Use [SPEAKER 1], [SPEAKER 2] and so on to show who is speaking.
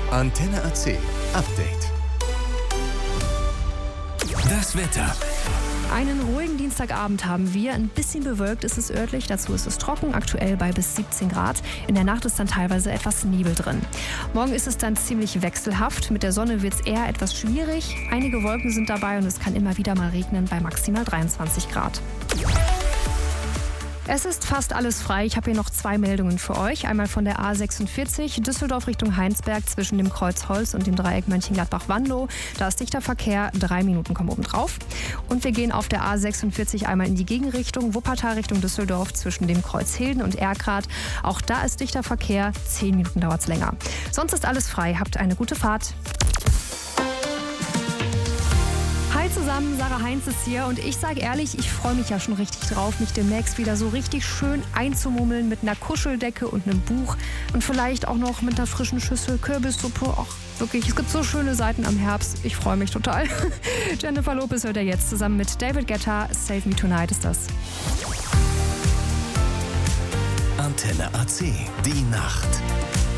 [SPEAKER 1] Antenne AC Update. Das Wetter.
[SPEAKER 2] Einen ruhigen Dienstagabend haben wir. Ein bisschen bewölkt ist es örtlich, dazu ist es trocken, aktuell bei bis 17 Grad. In der Nacht ist dann teilweise etwas Nebel drin. Morgen ist es dann ziemlich wechselhaft. Mit der Sonne wird es eher etwas schwierig. Einige Wolken sind dabei und es kann immer wieder mal regnen bei maximal 23 Grad. Es ist fast alles frei. Ich habe hier noch 2 Meldungen für euch. Einmal von der A46 Düsseldorf Richtung Heinsberg zwischen dem Kreuz Holz und dem Dreieck Mönchengladbach-Wanlo. Da ist dichter Verkehr, 3 Minuten kommen oben drauf. Und wir gehen auf der A46 einmal in die Gegenrichtung, Wuppertal Richtung Düsseldorf zwischen dem Kreuz Hilden und Erkrath. Auch da ist dichter Verkehr, 10 Minuten dauert es länger. Sonst ist alles frei. Habt eine gute Fahrt. Hi zusammen, Sarah Heinz ist hier und ich sage ehrlich, ich freue mich ja schon richtig drauf, mich demnächst wieder so richtig schön einzumummeln mit einer Kuscheldecke und einem Buch und vielleicht auch noch mit einer frischen Schüssel Kürbissuppe. Ach, wirklich, es gibt so schöne Seiten am Herbst. Ich freue mich total. Jennifer Lopez hört ihr jetzt zusammen mit David Guetta. Save Me Tonight ist das.
[SPEAKER 1] Antenne AC, die Nacht.